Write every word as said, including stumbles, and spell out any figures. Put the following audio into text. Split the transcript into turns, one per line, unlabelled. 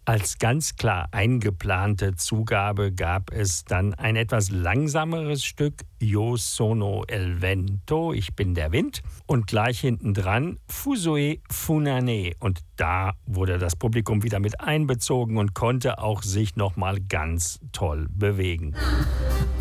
Als ganz klar eingeplante Zugabe gab es dann ein etwas langsameres Stück, Io sono el vento, ich bin der Wind, und gleich hinten dran Fusue Funane. Und da wurde das Publikum wieder mit einbezogen und konnte auch sich nochmal ganz toll bewegen.